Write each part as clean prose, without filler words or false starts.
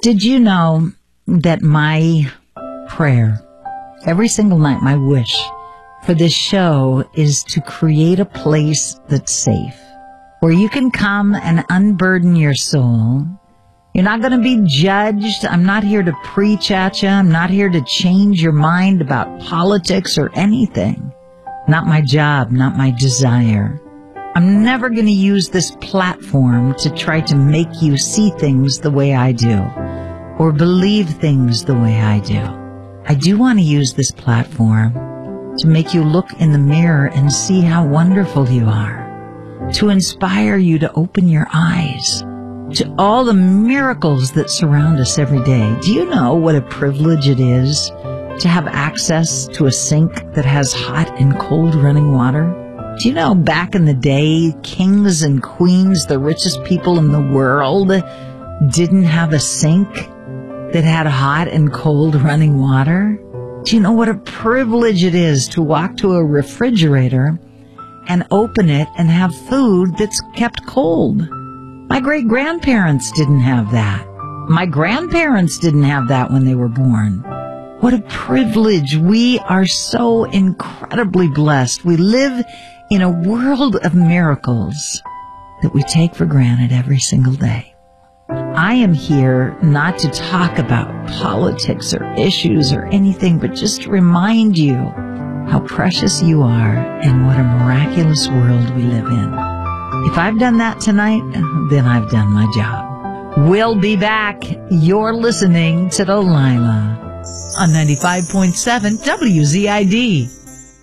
Did you know that my prayer, every single night, my wish for this show is to create a place that's safe, where you can come and unburden your soul. You're not going to be judged. I'm not here to preach at you. I'm not here to change your mind about politics or anything. Not my job, not my desire. I'm never going to use this platform to try to make you see things the way I do or believe things the way I do. I do want to use this platform to make you look in the mirror and see how wonderful you are, to inspire you to open your eyes to all the miracles that surround us every day. Do you know what a privilege it is to have access to a sink that has hot and cold running water? Do you know back in the day, kings and queens, the richest people in the world, didn't have a sink that had hot and cold running water? Do you know what a privilege it is to walk to a refrigerator and open it and have food that's kept cold? My great-grandparents didn't have that. My grandparents didn't have that when they were born. What a privilege. We are so incredibly blessed. We live in a world of miracles that we take for granted every single day. I am here not to talk about politics or issues or anything, but just to remind you how precious you are and what a miraculous world we live in. If I've done that tonight, then I've done my job. We'll be back. You're listening to Delilah on 95.7 WZID.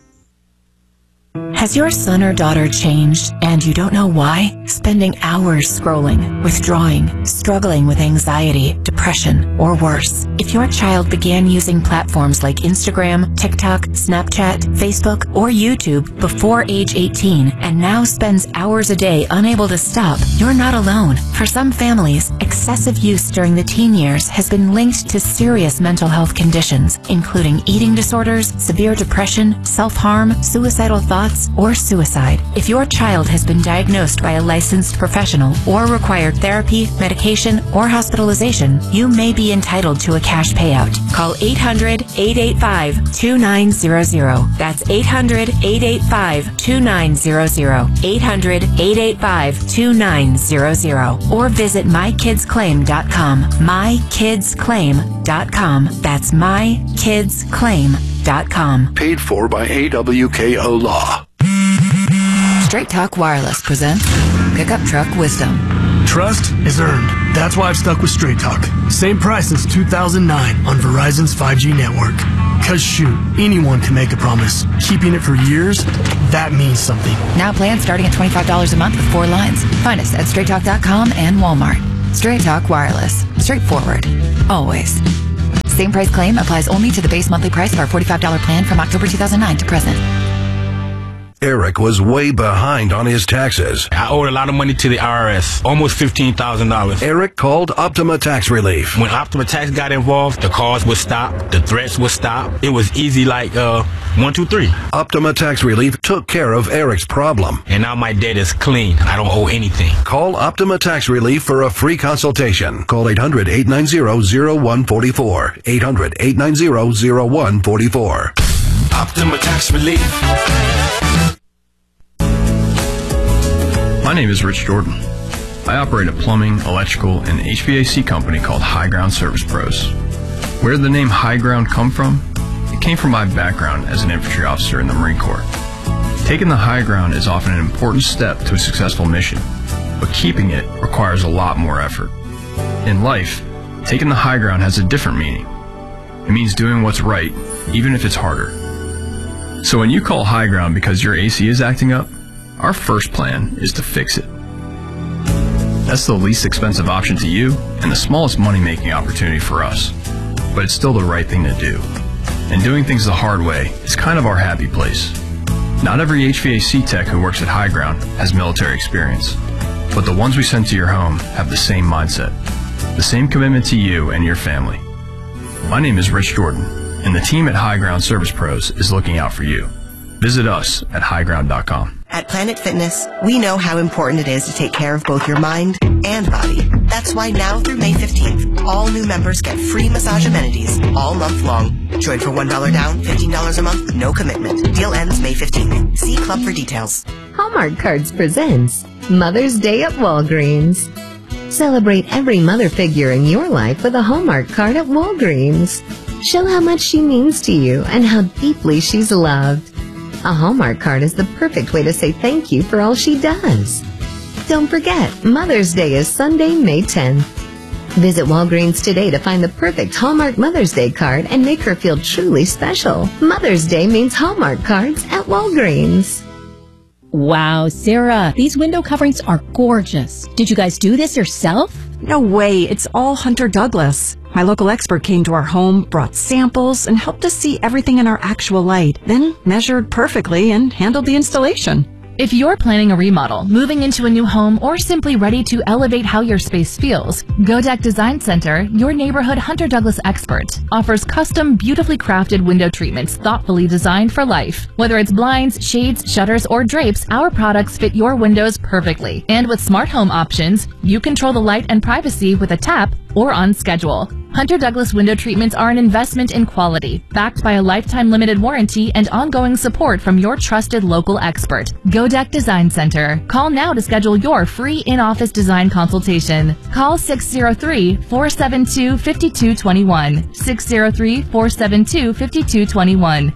Has your son or daughter changed and you don't know why? Spending hours scrolling, withdrawing, struggling with anxiety, depression, or worse. If your child began using platforms like Instagram, TikTok, Snapchat, Facebook, or YouTube before age 18 and now spends hours a day unable to stop, you're not alone. For some families, excessive use during the teen years has been linked to serious mental health conditions, including eating disorders, severe depression, self-harm, suicidal thoughts, or suicide. If your child has been diagnosed by a licensed professional or required therapy, medication, or hospitalization, you may be entitled to a cash payout. Call 800-885-2900. That's 800-885-2900. 800-885-2900. Or visit mykidsclaim.com. mykidsclaim.com. That's mykidsclaim.com. Paid for by AWKO Law. Straight Talk Wireless presents Pickup Truck Wisdom. Trust is earned. That's why I've stuck with Straight Talk. Same price since 2009 on Verizon's 5G network. Cause shoot, anyone can make a promise. Keeping it for years, that means something. Now plans starting at $25 a month with 4 lines. Find us at StraightTalk.com and Walmart. Straight Talk Wireless. Straightforward. Always. Same price claim applies only to the base monthly price of our $45 plan from October 2009 to present. Eric was way behind on his taxes. I owed a lot of money to the IRS, almost $15,000. Eric called Optima Tax Relief. When Optima Tax got involved, the calls would stop, the threats would stop. It was easy like 1, 2, 3. Optima Tax Relief took care of Eric's problem. And now my debt is clean. I don't owe anything. Call Optima Tax Relief for a free consultation. Call 800-890-0144. 800-890-0144. Optima Tax Relief. My name is Rich Jordan. I operate a plumbing, electrical, and HVAC company called High Ground Service Pros. Where did the name High Ground come from? It came from my background as an infantry officer in the Marine Corps. Taking the high ground is often an important step to a successful mission, but keeping it requires a lot more effort. In life, taking the high ground has a different meaning. It means doing what's right, even if it's harder. So when you call high ground because your AC is acting up, our first plan is to fix it. That's the least expensive option to you and the smallest money-making opportunity for us. But it's still the right thing to do. And doing things the hard way is kind of our happy place. Not every HVAC tech who works at High Ground has military experience, but the ones we send to your home have the same mindset, the same commitment to you and your family. My name is Rich Jordan, and the team at High Ground Service Pros is looking out for you. Visit us at highground.com. At Planet Fitness, we know how important it is to take care of both your mind and body. That's why now through May 15th, all new members get free massage amenities all month long. Join for $1 down, $15 a month, no commitment. Deal ends May 15th. See Club for details. Hallmark Cards presents Mother's Day at Walgreens. Celebrate every mother figure in your life with a Hallmark card at Walgreens. Show how much she means to you and how deeply she's loved. A Hallmark card is the perfect way to say thank you for all she does. Don't forget, Mother's Day is Sunday, May 10th. Visit Walgreens today to find the perfect Hallmark Mother's Day card and make her feel truly special. Mother's Day means Hallmark cards at Walgreens. Wow, Sarah, these window coverings are gorgeous. Did you guys do this yourself? No way, it's all Hunter Douglas. My local expert came to our home, brought samples, and helped us see everything in our actual light, then measured perfectly and handled the installation. If you're planning a remodel, moving into a new home, or simply ready to elevate how your space feels, Godek Design Center, your neighborhood Hunter Douglas expert, offers custom, beautifully crafted window treatments thoughtfully designed for life. Whether it's blinds, shades, shutters, or drapes, our products fit your windows perfectly. And with smart home options, you control the light and privacy with a tap or on schedule. Hunter Douglas window treatments are an investment in quality, backed by a lifetime limited warranty and ongoing support from your trusted local expert, Godek Design Center. Call now to schedule your free in-office design consultation. Call 603-472-5221, 603-472-5221,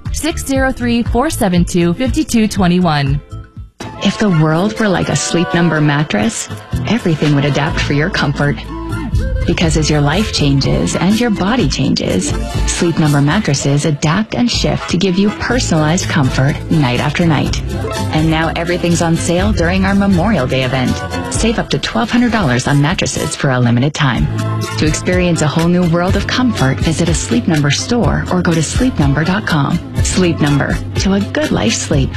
603-472-5221. If the world were like a Sleep Number mattress, everything would adapt for your comfort. Because as your life changes and your body changes, Sleep Number mattresses adapt and shift to give you personalized comfort night after night. And now everything's on sale during our Memorial Day event. Save up to $1,200 on mattresses for a limited time. To experience a whole new world of comfort, visit a Sleep Number store or go to sleepnumber.com. Sleep Number, to a good night's sleep.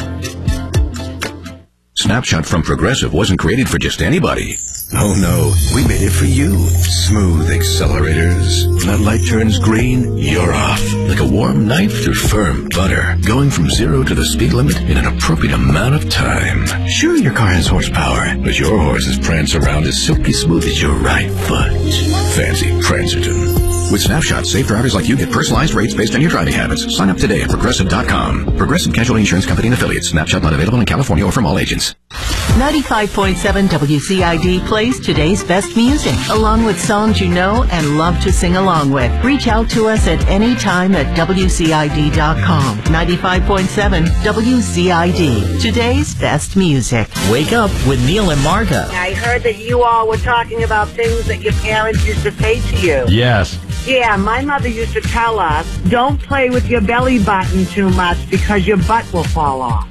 Snapshot from Progressive wasn't created for just anybody. Oh no, we made it for you. Smooth accelerators. When that light turns green, you're off. Like a warm knife through firm butter. Going from 0 to the speed limit in an appropriate amount of time. Sure, your car has horsepower, but your horses prance around as silky smooth as your right foot. Fancy Prancerton. With Snapshot, safe drivers like you get personalized rates based on your driving habits. Sign up today at Progressive.com. Progressive Casualty Insurance Company and Affiliates. Snapshot not available in California or from all agents. 95.7 WCID plays today's best music, along with songs you know and love to sing along with. Reach out to us at any time at WCID.com. 95.7 WCID, today's best music. Wake up with Neil and Marga. I heard that you all were talking about things that your parents used to say to you. Yes. Yeah, my mother used to tell us, don't play with your belly button too much because your butt will fall off.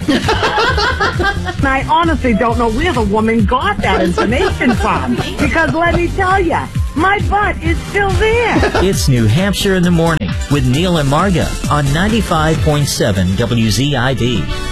I honestly don't know where the woman got that information from. Because let me tell you, my butt is still there. It's New Hampshire in the Morning with Neil and Marga on 95.7 WZID.